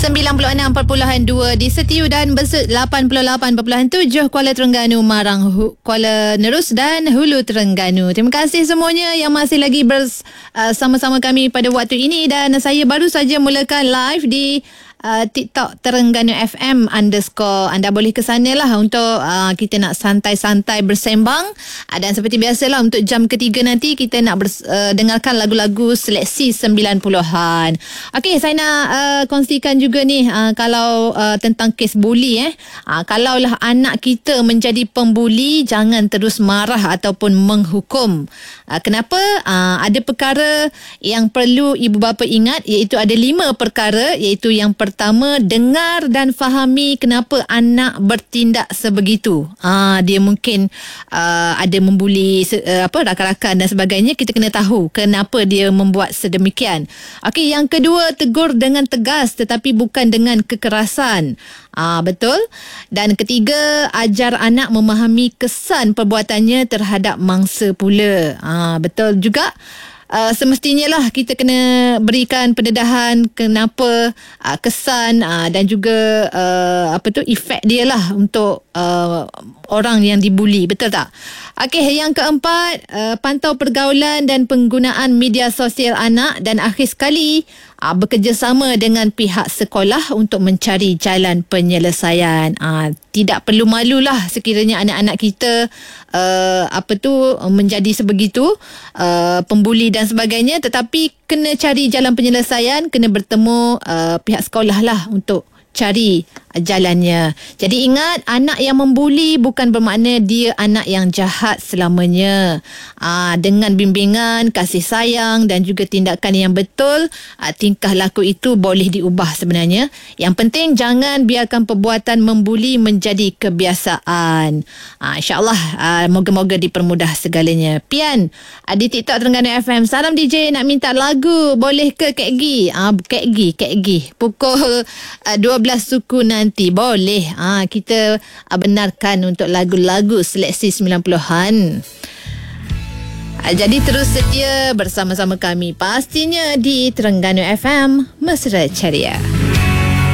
96.2 di Setiu dan Besut 88.7 Kuala Terengganu, Marang, Kuala Nerus dan Hulu Terengganu. Terima kasih semuanya yang masih lagi bersama-sama kami pada waktu ini, dan saya baru saja mulakan live di TikTok Terengganu FM _ anda boleh ke sana lah untuk kita nak santai-santai bersembang, dan seperti biasalah untuk jam ketiga nanti kita nak dengarkan lagu-lagu seleksi 90-an. Okey, saya nak kongsikan juga ni kalau tentang kes buli kalaulah anak kita menjadi pembuli, jangan terus marah ataupun menghukum. Kenapa? Ada perkara yang perlu ibu bapa ingat, iaitu ada 5 perkara, iaitu yang pertama, dengar dan fahami kenapa anak bertindak sebegitu. Dia mungkin ada membuli rakan-rakan dan sebagainya. Kita kena tahu kenapa dia membuat sedemikian. Okey, yang kedua, tegur dengan tegas tetapi bukan dengan kekerasan. Betul. Dan ketiga, ajar anak memahami kesan perbuatannya terhadap mangsa pula. Betul juga. Semestinya lah kita kena berikan pendedahan kenapa kesan dan juga efek dia lah untuk orang yang dibuli. Betul tak? Okey, yang keempat, pantau pergaulan dan penggunaan media sosial anak, dan akhir sekali bekerjasama dengan pihak sekolah untuk mencari jalan penyelesaian. Tidak perlu malulah sekiranya anak-anak kita menjadi sebegitu pembuli dan sebagainya, tetapi kena cari jalan penyelesaian, kena bertemu pihak sekolah lah untuk cari jalannya. Jadi ingat, anak yang membuli bukan bermakna dia anak yang jahat selamanya. Dengan bimbingan, kasih sayang dan juga tindakan yang betul, tingkah laku itu boleh diubah sebenarnya. Yang penting jangan biarkan perbuatan membuli menjadi kebiasaan. InsyaAllah moga-moga dipermudah segalanya. Pian di TikTok Terengganu FM, salam DJ, nak minta lagu, boleh ke Kak Gi? Kak Gi pukul 12 suku nanti boleh. Kita benarkan untuk lagu-lagu seleksi 90-an. Jadi terus setia bersama-sama kami pastinya di Terengganu FM, Mesra Ceria.